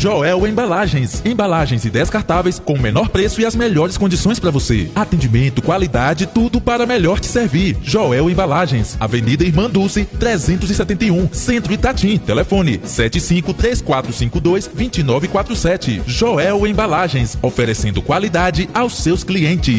Joel Embalagens. Embalagens e descartáveis com o menor preço e as melhores condições para você. Atendimento, qualidade, tudo para melhor te servir. Joel Embalagens, Avenida Irmã Dulce, 371, Centro Itatim. Telefone 753452-2947. Joel Embalagens, oferecendo qualidade aos seus clientes.